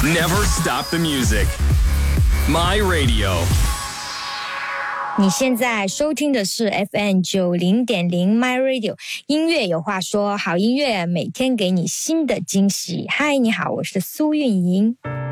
Never stop the music. My Radio。 你现在收听的是 FM90.0 My Radio， 音乐有话说，好音乐每天给你新的惊喜。嗨，你好，我是苏运莹。